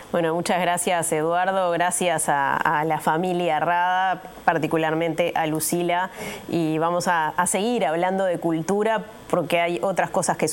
Bueno, muchas gracias, Eduardo, gracias a la familia Rada, particularmente a Lucila, y vamos a seguir hablando de cultura porque hay otras cosas que